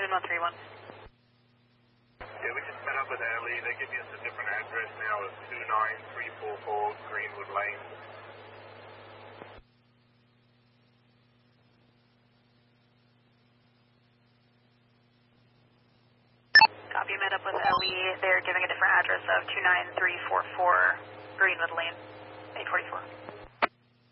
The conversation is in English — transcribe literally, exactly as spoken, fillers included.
Wind one three one. Yeah, we just met up with Ellie. They're giving us a different address now of two nine three four four Greenwood Lane. Copy, met up with Ellie. They're giving a different address of two nine three four four Greenwood Lane, eight forty-four.